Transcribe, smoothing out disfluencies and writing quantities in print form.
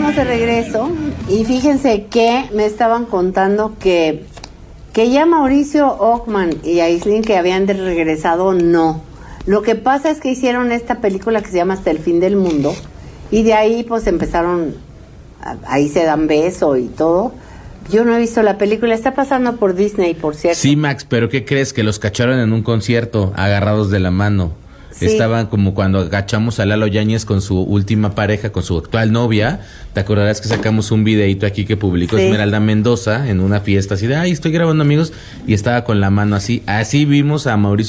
estamos de regreso y fíjense que me estaban contando que ya Mauricio Ockman y Aislinn que habían regresado, no. Lo que pasa es que hicieron esta película que se llama Hasta el fin del mundo y de ahí pues empezaron, ahí se dan beso y todo. Yo no he visto la película, está pasando por Disney, por cierto. Sí, Max, pero ¿qué crees? Que los cacharon en un concierto, agarrados de la mano. Sí. Estaban como cuando cachamos a Lalo Yáñez con su última pareja, con su actual novia. ¿Te acordarás que sacamos un videito aquí que publicó Esmeralda Mendoza en una fiesta así de, ay, estoy grabando, amigos? Y estaba con la mano así. Así vimos a Mauricio